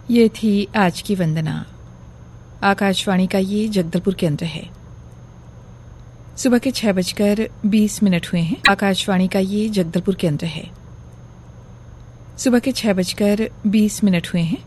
ये थी आज की वंदना। आकाशवाणी का ये जगदलपुर केंद्र है। सुबह के 6:20 हुए हैं। आकाशवाणी का ये जगदलपुर केंद्र है। सुबह के 6:20 हुए हैं।